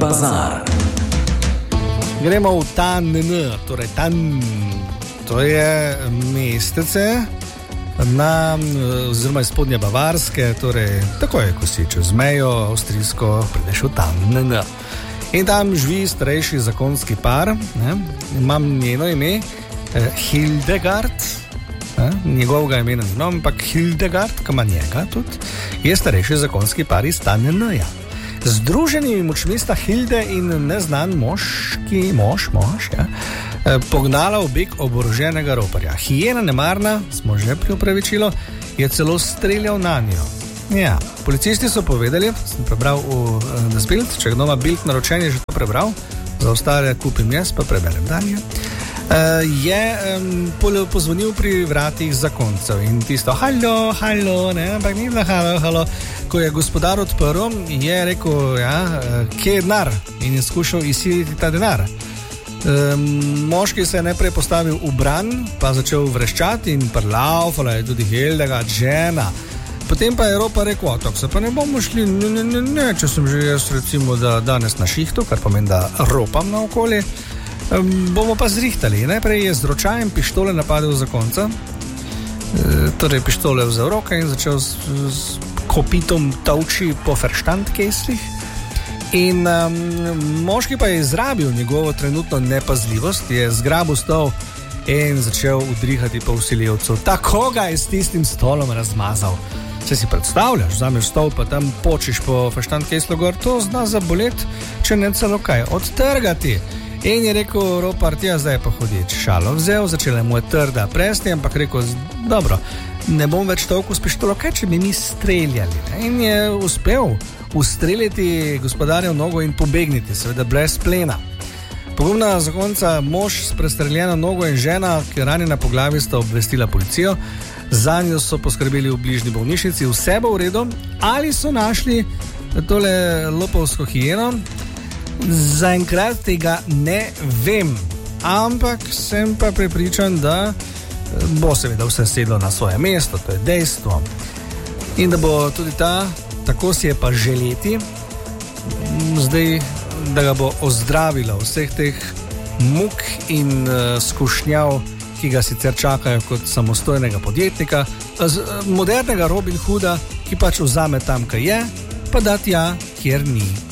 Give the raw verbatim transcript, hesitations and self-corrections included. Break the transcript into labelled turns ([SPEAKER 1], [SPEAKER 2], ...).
[SPEAKER 1] bazar.
[SPEAKER 2] Gremo v Tann, torej Tann, to je mestece na, oziroma iz spodnje Bavarske, torej tako je, ko si čez mejo avstrijsko prideš v Tann. In tam živi starejši zakonski par, ne? Imam njeno ime, eh, Hildegard, eh? Njegovega imena ni, no, ampak Hildegard, ki ima njega tudi, je starejši zakonski par iz Tann-ja. Združenimi močmi sta Hilde in neznan moški, mož, mož, ja, pognala v beg oboroženega roparja. Hijena nemarna, smo že pri opravičilu, je celo streljal na njo. Ja, policisti so povedali, sem prebral v Das Bild, če kdo ima Bild naročen, je že to prebral, za ostale kupim jaz, pa preberem dalje. Uh, je um, pozvonil pri vratih zakoncev in tisto halo, halo, ne, ampak ni bila halo, halo. Ko je gospodar odprl, je rekel, ja, kje je denar in je skušal izsiliti ta denar. Um, moški se je najprej postavil v bran, pa začel vreščati in prlaufala je tudi Hildegard, žena. Potem pa je ropa rekel, otok se pa ne bomo šli, ne, ne, ne, ne, če sem že jaz recimo da danes na šihtu, kar pomeni, da ropam na okolje. Um, bomo pa zrihtali. Najprej je z ročajem pištole napadel zakonca, e, torej pištole vzel v roke in začel z, z kopitom tavči po verstandkeslih. In um, moški pa je izrabil njegovo trenutno nepazljivost, je zgrabil stol in začel udrihati po vsiljivcu. Tako ga je s tistim stolom razmazal. Če si predstavljaš, vzameš stol pa tam počiš po verstandkeslu gor, to zna zaboleti, če ne celo kaj odtrgati. In je rekel ropar, ja, zdaj pa hodič. Šalo vzel, začela mu je trda presti, ampak rekel, dobro, ne bom več toliko s pištolo, kaj če bi mi streljali. Ne? In je uspel ustreljati gospodarjev nogo in pobegniti, seveda brez plena. Pogumna zakonca, mož s prestreljeno nogo in žena, ki je ranjena po glavi, sta obvestila policijo. Zanjo so poskrbeli v bližnji bolnišnici, vse bo v redu. Ali so našli tole lopovsko hijeno? Zaenkrat tega ne vem, ampak sem pa prepričan, da bo seveda vse sedlo na svoje mesto, to je dejstvo. In da bo tudi ta, tako si je pa želeti, zdaj, da ga bo ozdravila vseh teh muk in uh, skušnjav, ki ga sicer čakajo kot samostojnega podjetnika, z, uh, modernega Robin Hooda, ki pač vzame tam, kaj je, pa da tja, kjer ni.